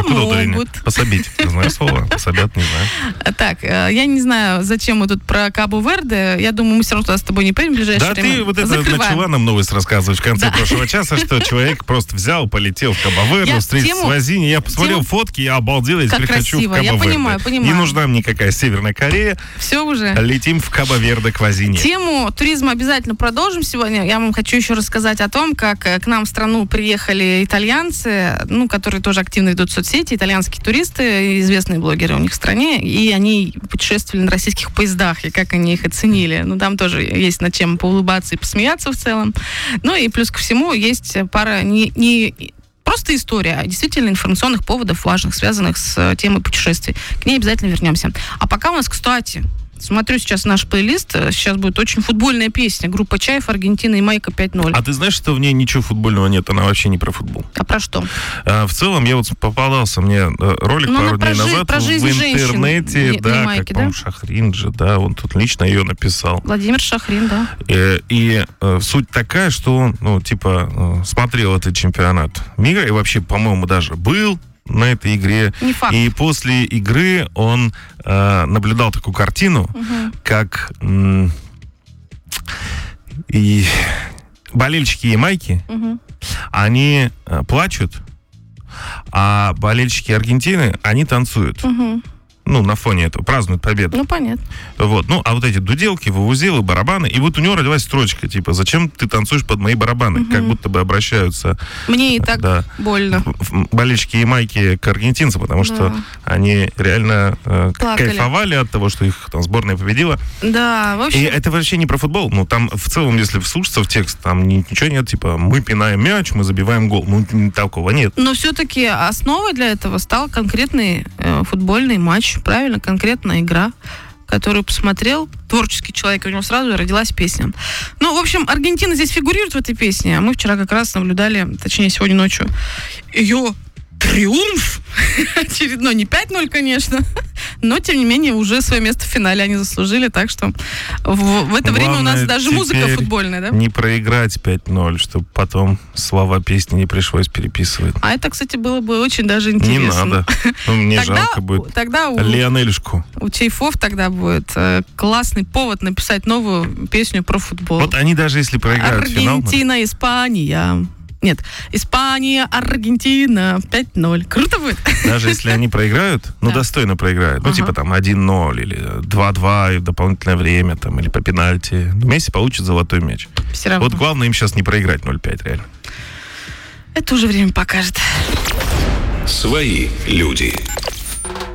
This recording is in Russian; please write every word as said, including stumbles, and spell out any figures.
Помогут. Пособить. Знаю слово. Пособят, не знаю. Так, я не знаю, зачем мы тут про Кабо-Верде. Я думаю, мы все равно туда с тобой не поедем в ближайшее да, время. Да, ты вот это Закрываем. начала нам новость рассказывать в конце да. прошлого часа, что человек просто взял, полетел в Кабо-Верде, встретился с Вазини. Я посмотрел тему... фотки, я обалдел, я теперь хочу в Кабо-Верде. Я понимаю, понимаю. Не нужна мне никакая Северная Корея. Все уже. Летим в Кабо-Верде к Вазине. Тему туризма обязательно продолжим сегодня. Я вам хочу еще рассказать о том, как к нам в страну приехали итальянцы, ну, которые тоже активно ведут соцсети, итальянские туристы, известные блогеры у них в стране, и они путешествовали на российских поездах, и как они их оценили. Ну, там тоже есть над чем поулыбаться и посмеяться в целом. Ну, и плюс ко всему есть пара не, не просто история, а действительно информационных поводов важных, связанных с темой путешествий. К ней обязательно вернемся. А пока у нас, кстати... Смотрю сейчас наш плейлист. Сейчас будет очень футбольная песня. Группа Чайф, Аргентина и Майка пять ноль. А ты знаешь, что в ней ничего футбольного нет? Она вообще не про футбол. А про что? А, в целом, я вот попадался мне ролик ну, пару дней жи- назад в интернете. Женщин, да, Майки, как, по-моему, да? Шахрин же, да, он тут лично ее написал. Владимир Шахрин, да. И, и э, суть такая, что он, ну, типа, э, смотрел этот чемпионат мира и вообще, по-моему, даже был на этой игре. Не факт. И после игры он э, наблюдал такую картину, угу. как м- и болельщики Ямайки, угу. они э, плачут, а болельщики Аргентины, они танцуют. Угу. Ну, на фоне этого, празднуют победу. Ну, понятно. Вот. Ну, а вот эти дуделки, вувузелы, барабаны. И вот у него родилась строчка, типа, зачем ты танцуешь под мои барабаны? Угу. Как будто бы обращаются... Мне и так да, больно. Болельщики Ямайки к аргентинцам, потому да. что они реально э, кайфовали от того, что их там сборная победила. Да, вообще... И это вообще не про футбол. Ну, там в целом, если вслушаться в текст, там ничего нет, типа, мы пинаем мяч, мы забиваем гол. Ну, такого нет. Но все-таки основой для этого стал конкретный э, футбольный матч. Правильно, конкретная игра, которую посмотрел творческий человек, и у него сразу родилась песня. Ну, в общем, Аргентина здесь фигурирует в этой песне, а мы вчера как раз наблюдали, точнее, сегодня ночью, ее триумф. Очередной, не пять ноль, конечно, но, тем не менее, уже свое место в финале они заслужили, так что в, в это Главное, время у нас даже музыка футбольная, да? Не проиграть пять ноль, чтобы потом слова песни не пришлось переписывать. А это, кстати, было бы очень даже интересно. Не надо. Ну, мне тогда, жалко будет тогда у, Лионельшку. У Чайфов тогда будет э, классный повод написать новую песню про футбол. Вот они даже если проиграют финал... Аргентина, Испания... Нет, Испания, Аргентина, пять ноль. Круто будет? Даже если они проиграют, ну, да. достойно проиграют. Ну, ага. типа там один ноль или два-два и в дополнительное время, там, или по пенальти. Месси получит золотой мяч. Все равно. Вот главное им сейчас не проиграть ноль пять, реально. Это уже время покажет. Свои люди.